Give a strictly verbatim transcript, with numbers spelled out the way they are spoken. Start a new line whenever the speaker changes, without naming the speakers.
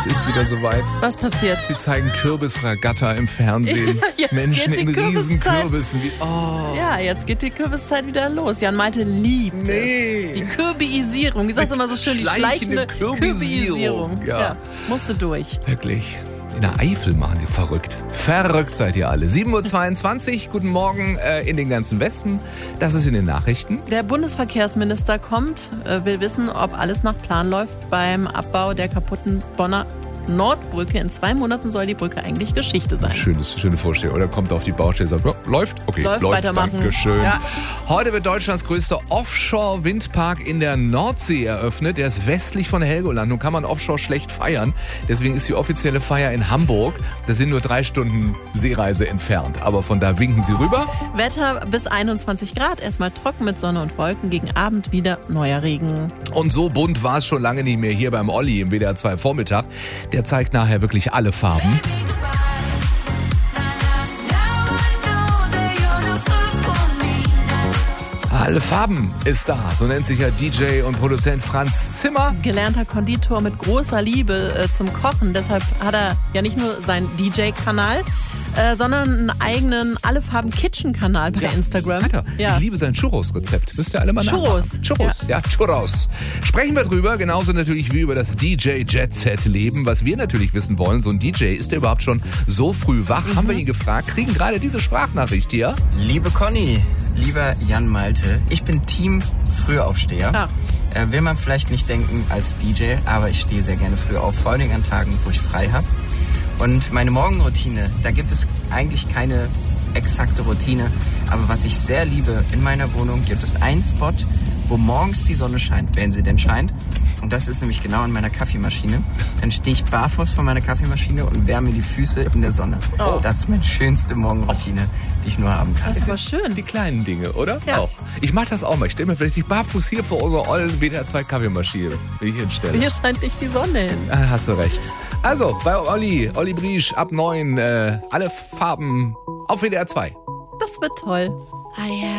ist wieder soweit.
Was passiert?
Sie zeigen Kürbisregatta im Fernsehen.
Jetzt
Menschen
geht
in
die
riesen
Kürbiszeit.
Kürbissen. Wie, oh.
Ja, jetzt geht die Kürbiszeit wieder los. Jan Malte liebt
Nee.
es. Die Kürbiisierung. Wie sagst du immer so schön? Die
Schleichende
schleichende
Kürbisierung.
Kürbiisierung.
Ja.
Musst du durch.
Wirklich. In der Eifel machen die verrückt. Verrückt seid ihr alle. sieben Uhr zweiundzwanzig, guten Morgen äh, in den ganzen Westen. Das ist in den Nachrichten.
Der Bundesverkehrsminister kommt, äh, will wissen, ob alles nach Plan läuft beim Abbau der kaputten Bonner Nordbrücke. In zwei Monaten soll die Brücke eigentlich Geschichte sein.
Schönes, schöne Vorstellung. Oder kommt auf die Baustelle und sagt, oh, läuft? Okay,
Läuft,
läuft.
weitermachen.
Dankeschön.
Ja.
Heute wird Deutschlands größter Offshore-Windpark in der Nordsee eröffnet. Der ist westlich von Helgoland. Nun kann man Offshore schlecht feiern. Deswegen ist die offizielle Feier in Hamburg. Das sind nur drei Stunden Seereise entfernt. Aber von da winken sie rüber.
Wetter bis einundzwanzig Grad. Erstmal trocken mit Sonne und Wolken. Gegen Abend wieder neuer Regen.
Und so bunt war es schon lange nicht mehr hier beim Olli im W D R zwei Vormittag. Der zeigt nachher wirklich alle Farben. Alle Farben ist da, so nennt sich ja D J und Produzent Franz Zimmer.
Gelernter Konditor mit großer Liebe äh, zum Kochen. Deshalb hat er ja nicht nur seinen D J-Kanal, äh, sondern einen eigenen Alle-Farben-Kitchen-Kanal bei
Ja,
Instagram.
Hat er.
Ja.
Ich liebe sein Churros-Rezept. Müsst ihr alle mal
Churros.
nachmachen. Churros, ja. ja, Churros. Sprechen wir drüber, genauso natürlich wie über das D J-Jet-Set-Leben. Was wir natürlich wissen wollen, so ein D J, ist der überhaupt schon so früh wach? Mhm. Haben wir ihn gefragt, kriegen gerade diese Sprachnachricht hier.
Liebe Conny, lieber Jan Malte, ich bin Team Frühaufsteher.
Ah.
Äh, will man vielleicht nicht denken als D J, aber ich stehe sehr gerne früh auf, vor allem an Tagen, wo ich frei habe. Und meine Morgenroutine, da gibt es eigentlich keine exakte Routine, aber was ich sehr liebe, in meiner Wohnung gibt es einen Spot, wo morgens die Sonne scheint, wenn sie denn scheint. Und das ist nämlich genau an meiner Kaffeemaschine. Dann stehe ich barfuß vor meiner Kaffeemaschine und wärme die Füße in der Sonne.
Oh.
Das ist meine schönste Morgenroutine, die ich nur haben kann.
Das war schön.
Die kleinen Dinge, oder?
Ja.
Auch. Ich mach das auch mal. Ich stelle mir vielleicht barfuß hier vor unserer ollen W D R zwei Kaffeemaschine, die ich hinstelle.
Hier scheint dich die Sonne hin.
Ah, hast du recht. Also, bei Olli, Olli Briesch, ab neun, äh, alle Farben auf W D R zwei.
Das wird toll.